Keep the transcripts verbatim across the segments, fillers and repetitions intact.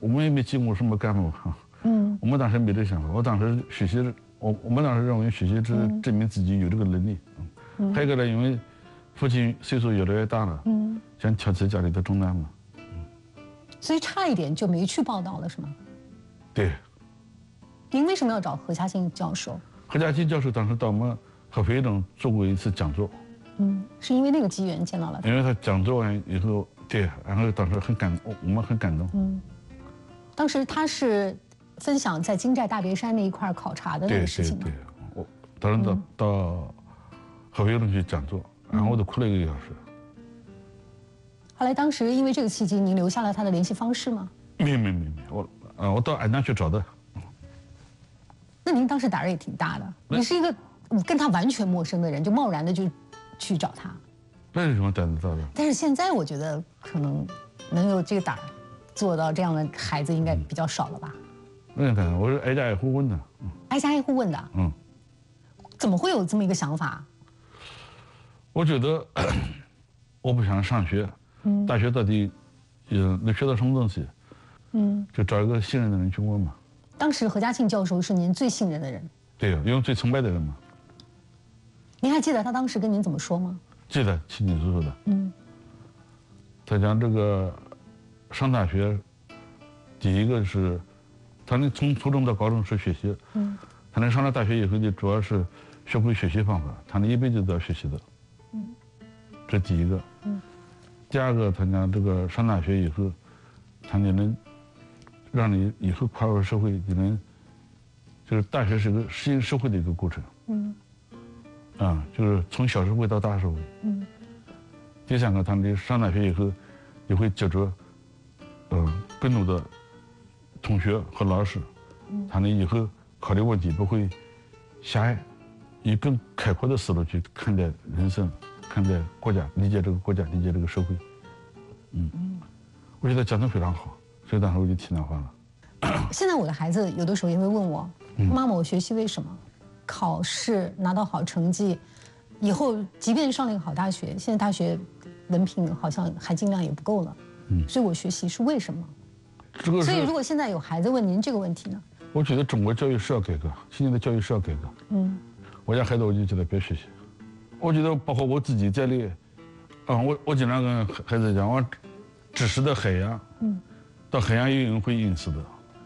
我们也没经过什么干部哈。嗯，我们当时没这想法，我当时学习，我我们当时认为学习是证明自己有这个能力。嗯，还有一个呢，因为父亲岁数越来越大了，嗯，想挑起家里的重担嘛。 嗯，所以差一点就没去报道了，是吗？ 对。 您为什么要找何家劲教授？ 何家劲教授当时到我们合肥镇做过一次讲座。 嗯，是因为那个机缘见到了他。 因为他讲座完以后，对，然后当时很感，我们很感动。嗯， 当时他是分享在金寨大别山那一块考察的那个事情吗？ 对对对，我当时到、嗯、到合肥镇去讲座，然后我都哭了一个小时。 后来当时因为这个契机，您留下了他的联系方式吗？ 没没没没，我啊，我到安江去找的。 那您当时胆儿也挺大的，你是一个跟他完全陌生的人，就贸然的就去找他。 那有什么胆子大的？ 但是现在我觉得可能能有这个胆儿做到这样的孩子应该比较少了吧？ 那胆子，我是挨家挨户问的。 嗯、挨家挨户问的。嗯。怎么会有这么一个想法？ 我觉得我不想上学，嗯，大学到底呃能学到什么东西？嗯，就找一个信任的人去问嘛。 当时何家劲教授是您最信任的人。 对呀，因为最崇拜的人嘛。 您还记得他当时跟您怎么说吗？ 记得清清楚楚的。嗯。他讲这个上大学，第一个是，他能从初中到高中是学习，嗯，他能上了大学以后呢，主要是学会学习方法，他能一辈子都要学习的。嗯。这第一个。嗯。第二个，他讲这个上大学以后，他就能让你以后跨入社会，你能，就是大学是个适应社会的一个过程。嗯。啊，就是从小社会到大社会。嗯。第三个，他们上大学以后，也会接触，嗯，更多的同学和老师，嗯，他们以后考虑问题不会狭隘，以更开阔的思路去看待人生，看待国家，理解这个国家，理解这个社会。嗯，我觉得讲得非常好，所以当时我就听他话了。 现在我的孩子有的时候也会问我，妈妈，我学习为什么？考试拿到好成绩，以后即便上了一个好大学，现在大学文凭好像含金量也不够了。嗯，所以我学习是为什么？ 这个。所以如果现在有孩子问您这个问题呢？ 我觉得中国教育是要改革，现在的教育是要改革。嗯，我家孩子我就叫他别学习，我觉得包括我自己在内，啊，我我经常跟孩子讲，我知识的海洋，嗯，到海洋游泳会淹死的，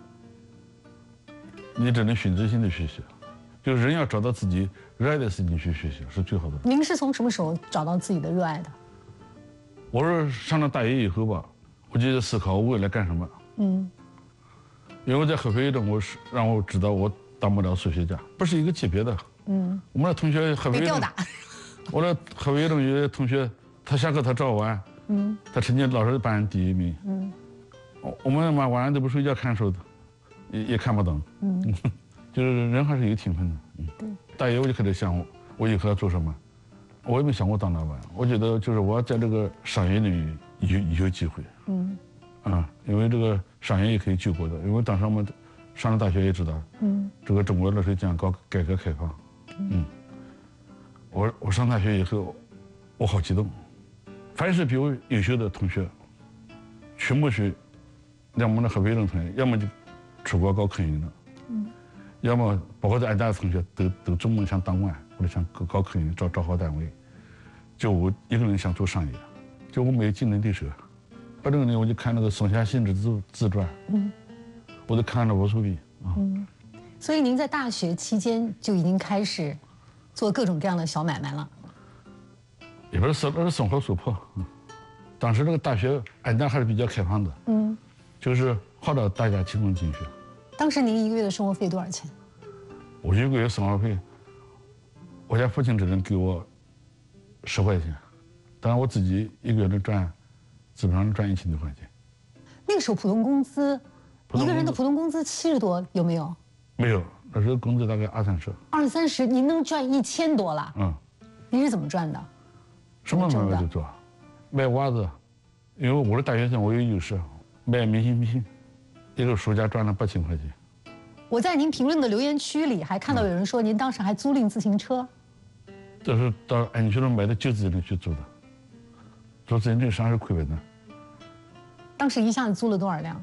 你只能选择性的学习。就是人要找到自己热爱的事情去学习是最好的。 您是从什么时候找到自己的热爱的？ 我是上了大学以后吧，我就在思考我未来干什么。嗯。因为我在合肥镇，我是让我知道我当不了数学家，不是一个级别的。嗯。我们的同学合肥镇，被吊打。 我的合肥镇有的同学，他下课他找我玩，嗯，他成绩老是班第一名。嗯。我我们晚晚上都不睡觉看书的，也也看不懂。嗯。就是人还是有天分的，嗯，对。大学我就开始想我，我以后要做什么，我也没想过当老板。我觉得就是我要在这个商业领域有有机会，嗯，啊，因为这个商业也可以救国的。因为当时我们上了大学也知道，嗯，这个中国那时候讲搞改革开放，嗯，我我上大学以后，我好激动，凡是比我优秀的同学，全部是让我们的合肥人同学，要么就出国搞科研的，嗯。要么包括在俺家的同学都都做梦想当官或者想搞搞科研找找好单位，就我一个人想做商业，就我没有竞争对手。八六年我就看那个松下幸之自自传，嗯，我都看了无数遍啊。嗯， 所以您在大学期间就已经开始做各种各样的小买卖了。 也不是生，那是生活所迫。嗯，当时这个大学俺家还是比较开放的，嗯，就是号召大家勤工俭学。 当时您一个月的生活费多少钱？ 我一个月生活费，我家父亲只能给我十块钱，当然我自己一个月能赚，基本上能赚一千多块钱。 那个时候普通工资，一个人的普通工资七十多，有没有？ 没有，那时候工资大概二三十。 二三十，您能赚一千多了？嗯。您是怎么赚的？ 什么买卖都做，卖袜子，因为我是大学生，我有优势，卖明信片。一个暑假赚了八千块钱。 我在您评论的留言区里还看到有人说，您当时还租赁自行车。 这是到安徽人买的旧自行车去租的，租自行车实际上是亏本的。 当时一下子租了多少辆？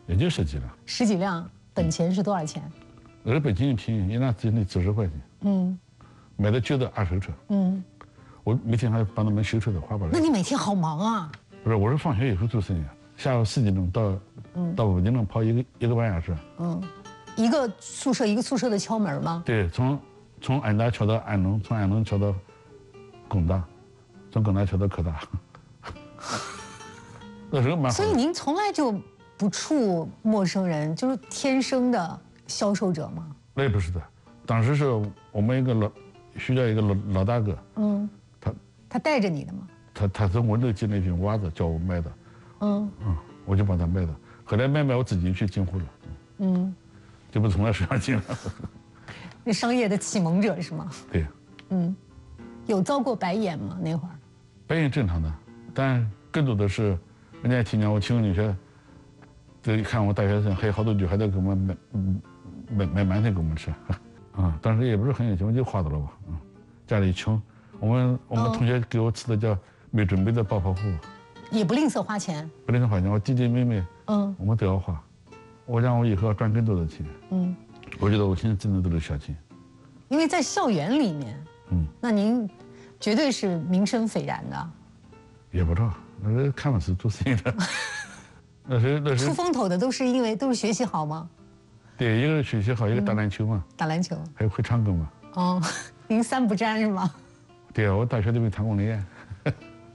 也就十几辆。 十几辆，本钱是多少钱？ 那是北京便宜，一辆只得几十块钱。嗯，买的旧的二手车。嗯，我每天还帮他们修车的，花不来。 那你每天好忙啊！ 不是，我是放学以后做生意，下午四点钟到，嗯，到五点钟跑一个一个半小时。嗯， 一个宿舍一个宿舍的敲门吗？ 对，从从安大敲到安农，从安农敲到工大，从工大敲到科大。那时候蛮好。 所以您从来就不触陌生人，就是天生的销售者吗？ 那也不是的，当时是我们一个老学校一个老老大哥，嗯，他他带着你的吗？ 他他从温州进了一瓶袜子叫我卖的，嗯嗯，我就帮他卖的。后来卖卖我自己去进货了，嗯，就不从他身上进了。 那商业的启蒙者是吗？ 对， 嗯，有遭过白眼吗？那会儿？ 白眼正常的，但更多的是人家听见我轻工女学，这看我大学生，还有好多女孩子给我们买买买买馒头给我们吃，啊，当时也不是很有钱，我就花到了吧，嗯，家里穷，我们我们同学给我吃的叫没准备的暴发户， 也不吝啬花钱， 不吝啬花钱，我弟弟妹妹，嗯，我们都要花，我想我以后要赚更多的钱，嗯，我觉得我现在挣的都是小钱， 因为在校园里面，嗯，那您绝对是名声斐然的， 也不知道，那是看本事做生意的，那是那是出风头的都是因为都是学习好吗？ 对，一个学习好，一个打篮球嘛， 打篮球， 还有会唱歌嘛。 哦，您三不沾是吗？ 对啊，我大学都没谈过恋爱。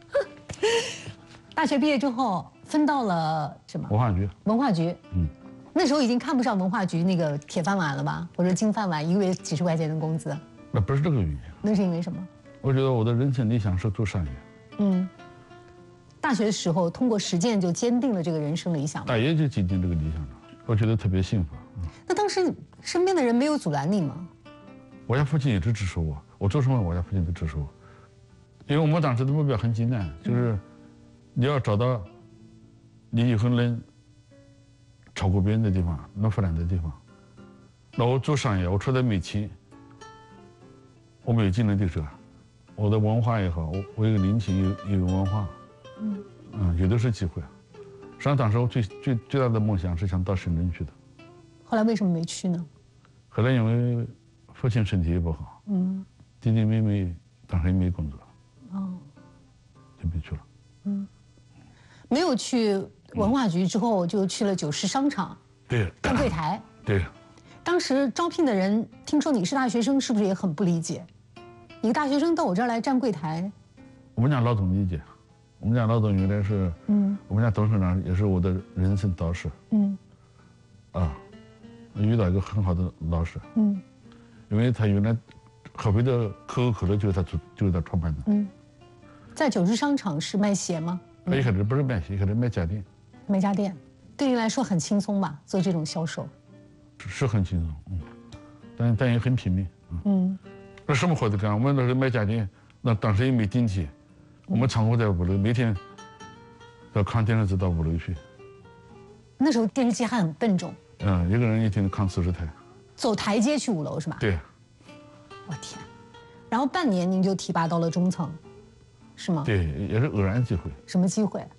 大学毕业之后分到了什么？ 文化局。 文化局。嗯，那时候已经看不上文化局那个铁饭碗了吧，或者金饭碗，一个月几十块钱的工资。 那不是这个原因。 那是因为什么？ 我觉得我的人生理想是做商业。嗯。 大学的时候通过实践就坚定了这个人生理想。 大学就坚定这个理想了，我觉得特别幸福。嗯、 那当时身边的人没有阻拦你吗？ 我家父亲一直支持我，我做什么我家父亲都支持我，因为我们当时的目标很简单，就是你要找到你以后能超过别人的地方，能发展的地方。那我做商业，我除了没钱，我没有技能就是了，我的文化也好，我我有个灵气，有有文化，嗯嗯，有的是机会。实际上当时我最最最大的梦想是想到深圳去的。 后来为什么没去呢？ 后来因为父亲身体也不好，嗯，弟弟妹妹当时也没工作，哦，就没去了。嗯， 没有去文化局之后，就去了九十商场， 对， 站柜台。 对， 当时招聘的人听说你是大学生，是不是也很不理解？一个大学生到我这儿来站柜台。 我们家老总理解，我们家老总原来是，嗯，我们家董事长也是我的人生导师，嗯，啊。遇到一个很好的老师，嗯，因为他原来合肥的可口可乐就是他做，就是他创办的，嗯， 在九十商场是卖鞋吗？ 他一开始不是卖鞋，一开始卖家电， 卖家电，对你来说很轻松吧？做这种销售， 是很轻松，嗯，但但也很拼命，嗯，那什么活都干。我们那时候卖家电，那当时也没电梯，我们仓库在五楼，每天要扛电视机到五楼去。 那时候电视机还很笨重。 嗯，一个人一天扛四十台， 走台阶去五楼是吧？ 对。 我天，然后半年您就提拔到了中层，是吗？ 对，也是偶然机会。 什么机会？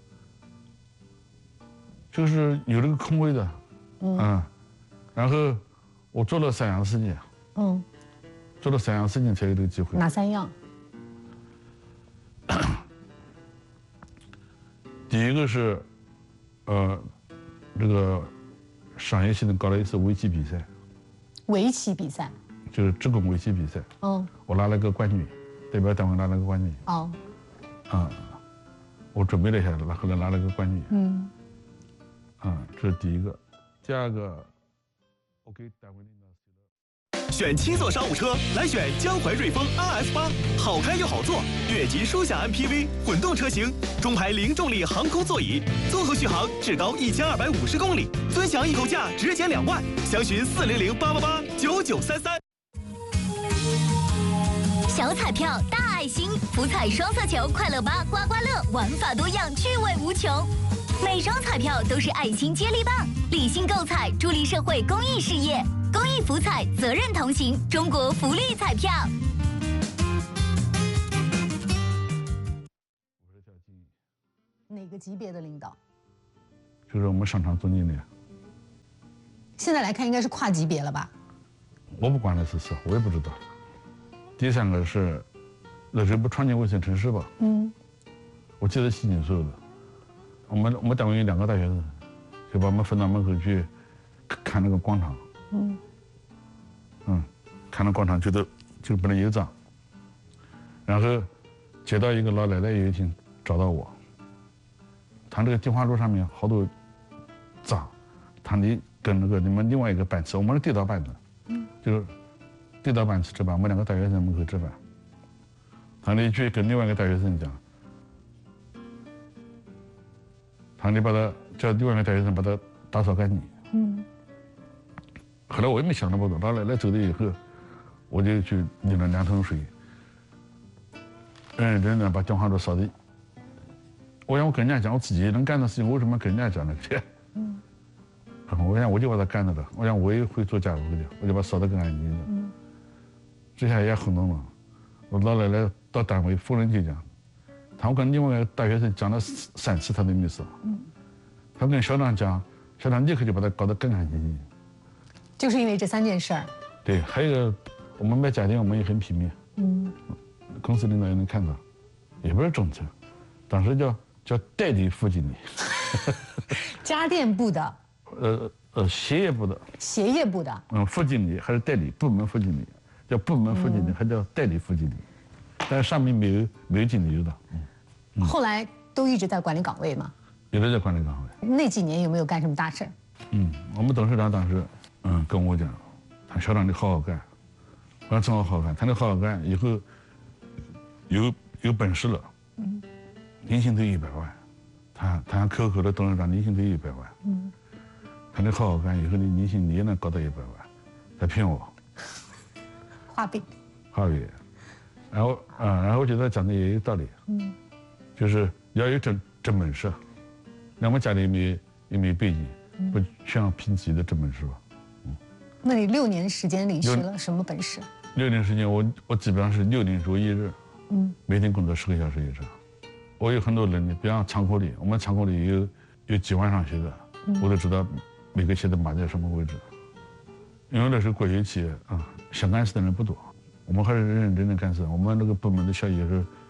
就是有这个空位的，嗯，嗯然后我做了三样事情，嗯，做了三样事情才有这个机会。 哪三样？ 第一个是，呃，这个。商业系统搞了一次围棋比赛， 围棋比赛就是职工围棋比赛。嗯，我拿了个冠军，代表单位拿了个冠军。哦，啊，我准备了一下，拿后来拿了个冠军。嗯，啊，这是第一个。第二个，我给单位领导写了。 选七座商务车，来选江淮瑞风 R S 八，好开又好坐，越级舒享 M P V 混动车型，中排零重力航空座椅，综合续航至高一千二百五十公里，尊享易购价直减两万，详询四零零八八八九九三三。 小彩票大爱心，福彩双色球快乐八刮刮乐，玩法多样，趣味无穷。每张彩票都是爱心接力棒，理性购彩，助力社会公益事业。公益福彩，责任同行，中国福利彩票。 哪个级别的领导？ 就是我们商场总经理。 现在来看应该是跨级别了吧？ 我不管那是啥，我也不知道。第三个是，那时候不创建卫生城市吧？嗯。我记得清清楚楚的。我们我们单位有两个大学生，就把我们分到门口去看那个广场。嗯。嗯，看那广场觉得就不能有脏。然后接到一个老奶奶有一天找到我，她这个金华路上面好多脏，她你跟那个你们另外一个班次，我们是地道班的，嗯，就是地道班次值班，我们两个大学生门口值班。她那句跟另外一个大学生讲，她你把他叫另外一个大学生把他打扫干净。嗯。后来我也没想那么多，老奶奶走了以后，我就去拧了两桶水。认认真真把金华路扫地。我想我跟人家讲，我自己能干的事情，我为什么跟人家讲呢？嗯。我想我就把它干了的，我想我也会做家务的，我就把它扫得更干净的。嗯。这下也轰动了，我老奶奶到单位，夫人就讲，他我跟另外一个大学生讲了三次，他都没扫。嗯。他跟校长讲，校长立刻就把它搞得干干净净。 就是因为这三件事儿。对， 还有一个，我们卖家电，我们也很拼命。嗯。公司领导也能看到，也不是中层，当时叫叫代理副经理。 家电部的。 呃呃，鞋业部的。 鞋业部的。 嗯，副经理还是代理部门副经理，叫部门副经理，嗯、还叫代理副经理，但是上面没有没有经理的。嗯。 嗯后来都一直在管理岗位嘛。 一直在管理岗位。 那几年有没有干什么大事？ 嗯，我们董事长当时嗯跟我讲，他校长你好好干，我说真好好干，他你好好干以后。有有本事了，嗯，年薪都一百万，他他口口的董事长年薪都一百万，嗯，他你好好干，以后你年薪你也能搞到一百万，他骗我， 画饼， 画饼，然后啊，然后我觉得讲的也有道理，嗯，就是要有真真本事，那我们家里没也没背景，嗯、不需要凭自己的真本事吧， 嗯，那你六年时间里学了什么本事？ 六年时间我我基本上是六年如一日。嗯，每天工作十个小时以上，我有很多能力，比方仓库里，我们仓库里有有几万双鞋子，嗯、我都知道每个鞋子码在什么位置。因为那时候国有企业啊，想干事的人不多，我们还是认认真真干事。我们那个部门的效益是